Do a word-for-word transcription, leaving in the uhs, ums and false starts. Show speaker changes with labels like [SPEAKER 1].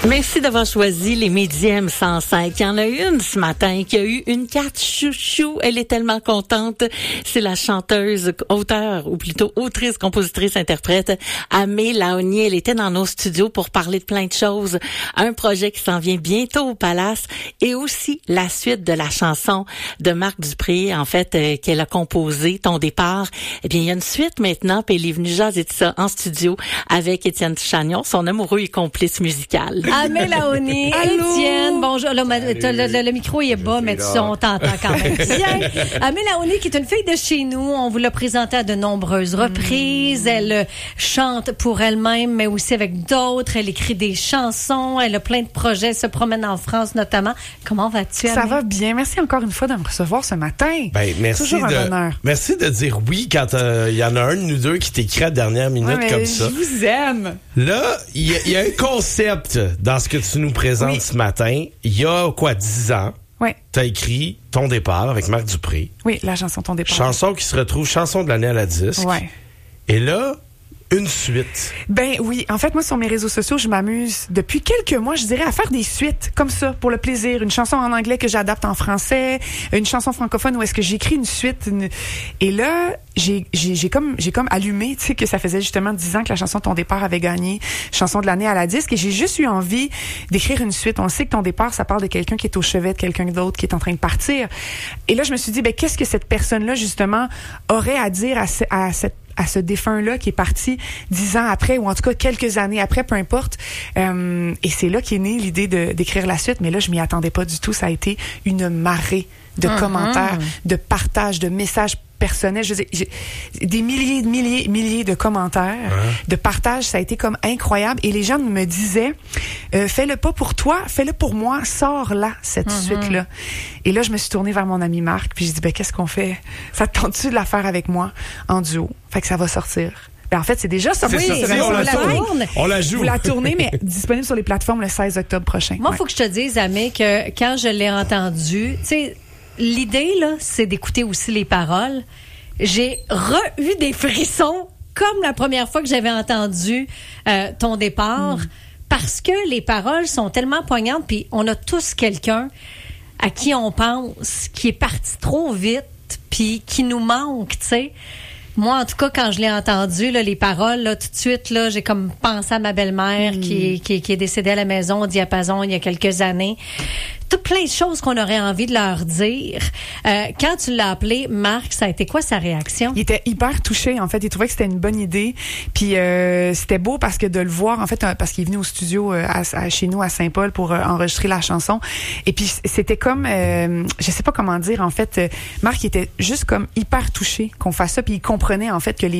[SPEAKER 1] Merci d'avoir choisi les Midi M cent cinq. Il y en a une ce matin qui a eu une carte chouchou. Elle est tellement contente. C'est la chanteuse, auteure, ou plutôt autrice, compositrice, interprète, Amé Laoni. Elle était dans nos studios pour parler de plein de choses. Un projet qui s'en vient bientôt au Palace et aussi la suite de la chanson de Marc Dupré, en fait, euh, qu'elle a composée, Ton départ. Eh bien, il y a une suite maintenant, puis elle est venue jaser de ça en studio avec Étienne Chagnon, son amoureux et complice musical.
[SPEAKER 2] Amé Laoni, Étienne, bonjour. Là, le, le, le micro il est bas, mais tu, on t'entend quand même bien. Amé Laoni, qui est une fille de chez nous, on vous l'a présentée à de nombreuses reprises. Mm. Elle chante pour elle-même, mais aussi avec d'autres. Elle écrit des chansons. Elle a plein de projets. Elle se promène en France, notamment. Comment vas-tu, Amé?
[SPEAKER 3] Ça va bien. Merci encore une fois de me recevoir ce matin.
[SPEAKER 4] Ben, merci toujours
[SPEAKER 3] un
[SPEAKER 4] de,
[SPEAKER 3] bonheur. Merci
[SPEAKER 4] de dire oui quand il euh, y en a un de nous deux qui t'écrit à la dernière minute
[SPEAKER 3] ouais,
[SPEAKER 4] comme ça.
[SPEAKER 3] Je vous aime.
[SPEAKER 4] Là, il y, y a un concept dans ce que tu nous présentes oui. ce matin. Il y a, quoi, dix ans,
[SPEAKER 3] oui.
[SPEAKER 4] tu as écrit Ton départ avec Marc Dupré.
[SPEAKER 3] Oui, la chanson Ton départ.
[SPEAKER 4] Chanson qui se retrouve chanson de l'année à la disque.
[SPEAKER 3] Oui.
[SPEAKER 4] Et là, une suite.
[SPEAKER 3] Ben oui, en fait, moi, sur mes réseaux sociaux, je m'amuse depuis quelques mois, je dirais, à faire des suites comme ça, pour le plaisir. Une chanson en anglais que j'adapte en français, une chanson francophone où est-ce que j'écris une suite. Une... Et là, j'ai, j'ai, j'ai comme, j'ai comme allumé, tu sais, que ça faisait justement dix ans que la chanson Ton départ avait gagné chanson de l'année à la disque, et j'ai juste eu envie d'écrire une suite. On le sait que Ton départ, ça parle de quelqu'un qui est au chevet de quelqu'un d'autre qui est en train de partir. Et là, je me suis dit, ben, qu'est-ce que cette personne-là, justement, aurait à dire à, ce, à cette à ce défunt-là qui est parti dix ans après, ou en tout cas quelques années après, peu importe. Euh, et c'est là qu'est née l'idée de, d'écrire la suite. Mais là, je m'y attendais pas du tout. Ça a été une marée de uh-huh. commentaires, de partages, de messages personnels. Je veux dire, j'ai des milliers, de milliers, milliers de commentaires, uh-huh. de partages. Ça a été comme incroyable. Et les gens me disaient, euh, fais-le pas pour toi, fais-le pour moi. Sors-la, cette uh-huh. suite-là. Et là, je me suis tournée vers mon ami Marc, puis je dis, ben, qu'est-ce qu'on fait? Ça te tente-tu de la faire avec moi en duo? Fait que ça va sortir. Ben, en fait, c'est déjà sorti.
[SPEAKER 4] C'est sorti, on, on la tourne. On la joue.
[SPEAKER 3] Vous la tournez, mais disponible sur les plateformes le seize octobre prochain.
[SPEAKER 2] Moi, il
[SPEAKER 3] ouais.
[SPEAKER 2] faut que je te dise, Amé, que quand je l'ai entendu, tu sais, l'idée, là, c'est d'écouter aussi les paroles. J'ai re-eu des frissons comme la première fois que j'avais entendu euh, Ton départ, mm. parce que les paroles sont tellement poignantes, puis on a tous quelqu'un à qui on pense qui est parti trop vite, puis qui nous manque, tu sais. Moi, en tout cas, quand je l'ai entendu, là, les paroles, là, tout de suite, là, j'ai comme pensé à ma belle-mère mm. qui, qui, qui est décédée à la maison au diapason il y a quelques années. Tout plein de choses qu'on aurait envie de leur dire. Euh, quand tu l'as appelé, Marc, ça a été quoi sa réaction?
[SPEAKER 3] Il était hyper touché, en fait. Il trouvait que c'était une bonne idée. Puis euh, c'était beau parce que de le voir, en fait, parce qu'il est venu au studio euh, à, à, chez nous à Saint-Paul pour euh, enregistrer la chanson. Et puis c'était comme, euh, je sais pas comment dire, en fait, euh, Marc était juste comme hyper touché qu'on fasse ça. Puis il comprenait, en fait, que les